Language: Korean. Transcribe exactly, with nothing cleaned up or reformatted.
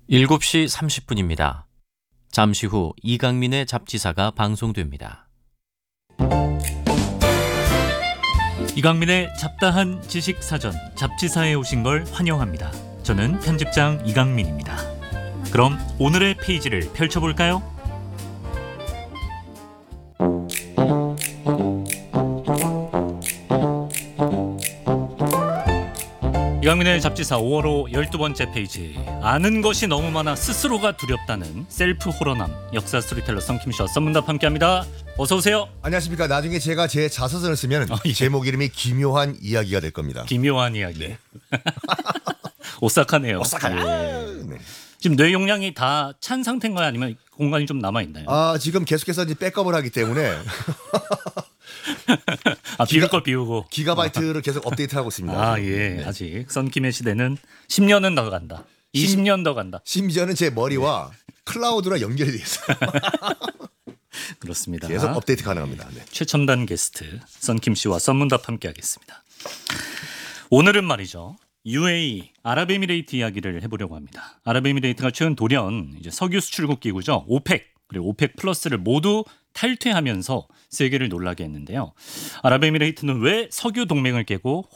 일곱 시 삼십 분입니다. 잠시 후 이강민의 잡지사가 방송됩니다. 이강민의 잡다한 지식사전 잡지사에 오신 걸 환영합니다. 저는 편집장 이강민입니다. 그럼 오늘의 페이지를 펼쳐볼까요? 이강민의 잡지사 오월호 열두 번째 페이지. 아는 것이 너무 많아 스스로가 두렵다는 셀프 호러남 역사 스토리텔러 썬킴 씨와 썬문답 함께합니다. 어서 오세요. 안녕하십니까. 나중에 제가 제 자서전을 쓰면 어, 예. 제목 이름이 기묘한 이야기가 될 겁니다. 기묘한 이야기. 네. 오싹하네요. 오싹하네. 예. 네. 지금 뇌 용량이 다 찬 상태인가요? 아니면 공간이 좀 남아 있나요? 아 지금 계속해서 이제 백업을 하기 때문에 아, 비울 걸 비우고 기가바이트를 계속 업데이트하고 있습니다. 아, 예. 네. 아직 썬킴의 시대는 십 년은 더 간다. 이십 년 더 간다. 심지어는 제 머리와 클라우드랑 연결이 돼 있어요. 그렇습니다. 계속 업데이트 가능합니다. 네. 최첨단 게스트 썬킴 씨와 썬문답 함께하겠습니다. 오늘은 말이죠. 유에이이 아랍에미레이트 이야기를 해보려고 합니다. 아랍에미레이트가 최근 돌연 이제 석유 수출국 기구죠. 오펙 그리고 오펙 플러스를 모두 탈퇴하면서 세계를 놀라게 했는데요. 아랍에미레이트는 왜 석유 동맹을 깨고